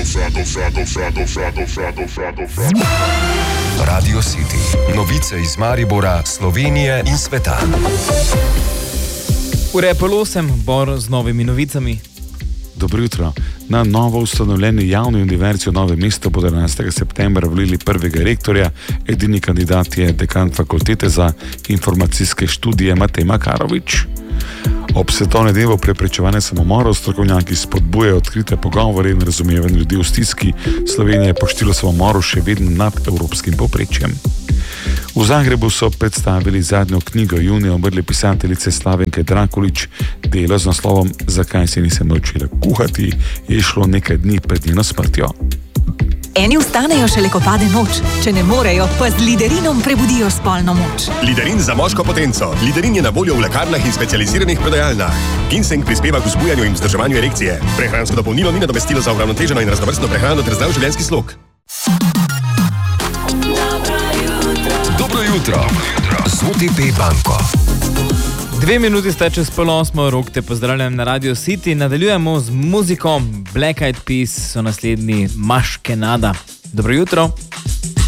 Radio City. Novice iz Maribora, Slovenije in sveta. Ura je pol 8, Bor z novimi novicami. Dobro jutro. Na novo ustanovljeni javni univerzi v Novem mestu bodo 11. septembra volili prvega rektorja. Edini kandidat je dekan fakultete za informacijske študije Matej Makarovič. Ob svetovnem dnevu preprečevanja samomorov strokovnjaki spodbujajo odkrite pogovore in razumevanje ljudi v stiski. Slovenija je po številu samomorov še vedno nad evropskim povprečjem. V Zagrebu so predstavili zadnjo knjigo junija umrle pisateljice Slavenke Drakulić. Delo z naslovom Zakaj se nisem naučila kuhati je šlo nekaj dni pred njeno smrtjo. Eni vstanejo šele, ko pade noč. Če ne morejo, pa z Liderinom prebudijo spolno moč. Liderin za moško potenco. Liderin je na voljo v lekarnah in specializiranih prodajalnah. Ginseng prispeva k vzbujanju in vzdrževanju erekcije. Prehransko dopolnilo ni nadomestilo za uravnoteženo in raznovrstno prehrano ter zdrav življenjski slog. Dobro jutro. Z OTP banko. 2 minuti sta čez pol 8, Rok te pozdravljam na Radio City. Nadaljujemo z muziko. Black Eyed Peas so naslednji Maškenada. Dobro jutro.